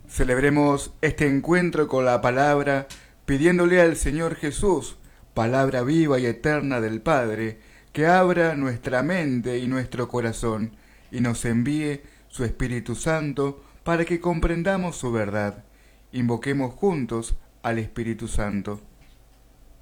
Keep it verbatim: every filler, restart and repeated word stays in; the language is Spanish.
Celebremos este encuentro con la palabra, pidiéndole al Señor Jesús, palabra viva y eterna del Padre, que abra nuestra mente y nuestro corazón y nos envíe su Espíritu Santo para que comprendamos su verdad. Invoquemos juntos al Espíritu Santo.